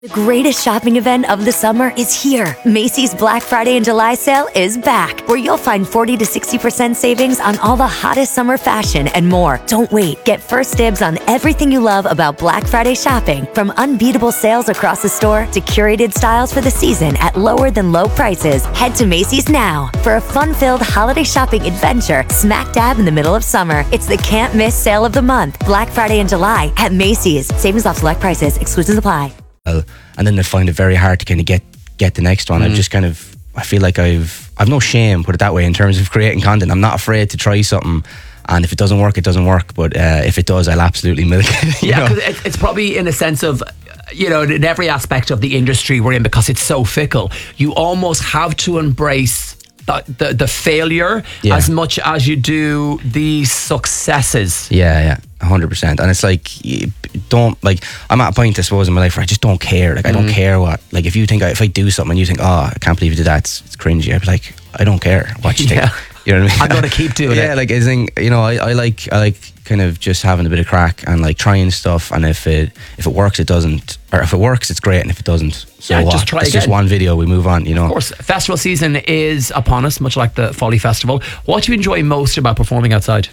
The greatest shopping event of the summer is here. Macy's Black Friday and July sale is back, where you'll find 40 to 60% savings on all the hottest summer fashion and more. Don't wait. Get first dibs on everything you love about Black Friday shopping, from unbeatable sales across the store to curated styles for the season at lower than low prices. Head to Macy's now for a fun-filled holiday shopping adventure smack dab in the middle of summer. It's the can't miss sale of the month. Black Friday and July at Macy's. Savings off select prices. Exclusions apply. And then they find it very hard to kind of get the next one. I feel like I've no shame, put it that way, in terms of creating content. I'm not afraid to try something, and if it doesn't work, it doesn't work. But if it does, I'll absolutely milk it. Yeah, because it's probably in a sense of, in every aspect of the industry we're in, because it's so fickle, you almost have to embrace the failure as much as you do the successes. Yeah, 100%. And it's like, I'm at a point, I suppose, in my life where I just don't care. I don't care what, if you think, if I do something and you think, oh, I can't believe you did that, it's cringy, I'd be like, I don't care what you think. You know what I mean? I'm going to keep doing it. I like kind of just having a bit of crack and trying stuff, and if it works, it doesn't, or if it works, it's great, and if it doesn't, so what? Just try it's again. Just one video, we move on, Of course, festival season is upon us, much like the Folly Festival. What do you enjoy most about performing outside?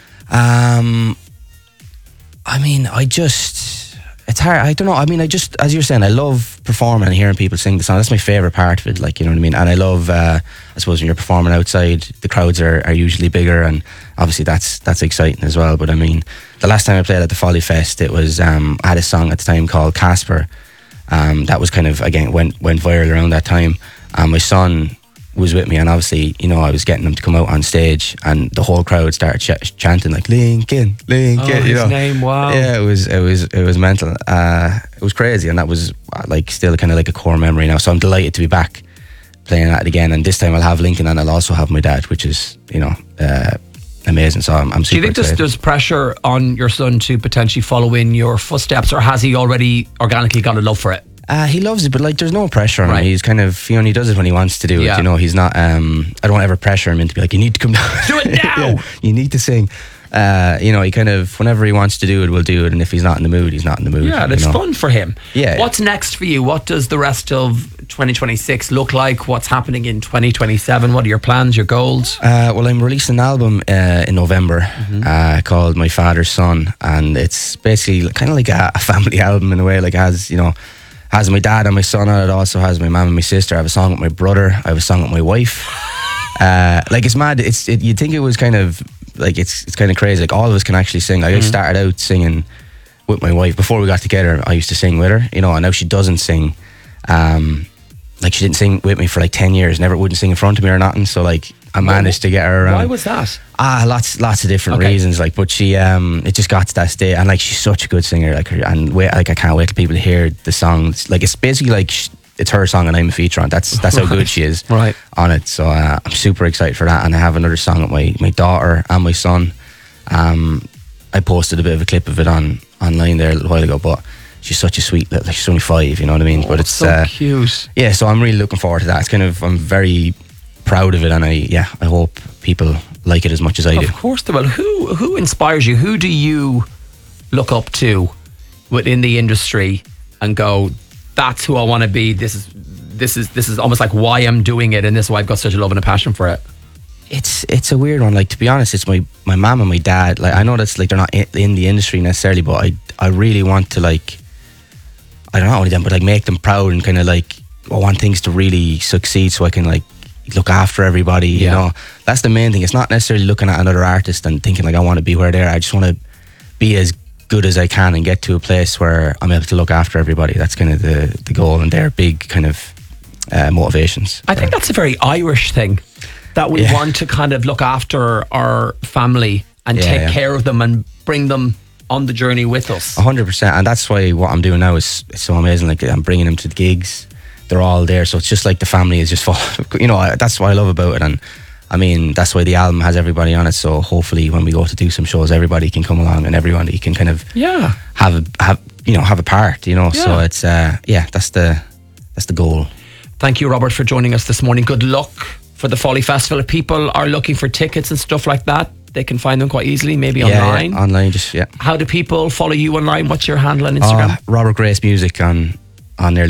It's hard. I don't know. As you're saying, I love performing and hearing people sing the song. That's my favourite part of it, you know what I mean? And I love, I suppose when you're performing outside, the crowds are usually bigger, and obviously that's exciting as well. But the last time I played at the Folly Fest, it was, I had a song at the time called Casper. That was kind of, again, went viral around that time. My son was with me, and obviously, I was getting him to come out on stage, and the whole crowd started chanting Lincoln. His name, wow. Yeah, it was mental. It was crazy, and that was still kind of a core memory now. So I'm delighted to be back playing that again, and this time I'll have Lincoln, and I'll also have my dad, which is amazing. So I'm super Do you think excited. there's pressure on your son to potentially follow in your footsteps, or has he already organically got a love for it? He loves it, but there's no pressure on him. He's kind of, he only does it when he wants to do it. He's not, I don't ever pressure him into be you need to come down. Do it now! You need to sing. He kind of, whenever he wants to do it, we'll do it. And if he's not in the mood, he's not in the mood. Yeah, and it's fun for him. Yeah. What's next for you? What does the rest of 2026 look like? What's happening in 2027? What are your plans, your goals? Well, I'm releasing an album in November called My Father's Son. And it's basically kind of like a family album in a way, has my dad and my son on it. It also has my mum and my sister. I have a song with my brother. I have a song with my wife. It's mad. You'd think it was kind of it's kind of crazy. All of us can actually sing. I started out singing with my wife before we got together. I used to sing with her, and now she doesn't sing. She didn't sing with me for 10 years. Never wouldn't sing in front of me or nothing. So I managed to get her around. Why was that? Lots of different reasons. But she, it just got to that state, and she's such a good singer. I can't wait for people to hear the songs. It's basically it's her song, and I'm a feature on it. That's how good she is on it. So I'm super excited for that. And I have another song with my daughter and my son. I posted a bit of a clip of it online there a little while ago, but she's such a sweet little, she's only 5, you know what I mean? But it's so cute. Yeah, so I'm really looking forward to that. I'm very proud of it, and I hope people like it as much as I do. Of course they will. Who inspires you? Who do you look up to within the industry and go, that's who I want to be? This is almost like why I'm doing it, and this is why I've got such a love and a passion for it. It's a weird one. To be honest, it's my mum and my dad. I know that's they're not in the industry necessarily, but I really want to I don't know only them, but make them proud, and kind of I want things to really succeed, so I can look after everybody. You know, that's the main thing. It's not necessarily looking at another artist and thinking I want to be where they are. I just want to be as good as I can and get to a place where I'm able to look after everybody. That's kind of the goal, and they're big kind of motivations. I think that's a very Irish thing, that we want to kind of look after our family and take care of them and bring them on the journey with us. 100%, and that's why what I'm doing now is so amazing. I'm bringing them to the gigs. They're all there, so it's just the family is just full. That's what I love about it, and I mean that's why the album has everybody on it. So hopefully, when we go to do some shows, everybody can come along, and everybody can kind of have a part. So it's that's the goal. Thank you, Robert, for joining us this morning. Good luck for the Folly Festival. If people are looking for tickets and stuff like that, they can find them quite easily, maybe online. Yeah, online, How do people follow you online? What's your handle on Instagram? Robert Grace Music on on nearly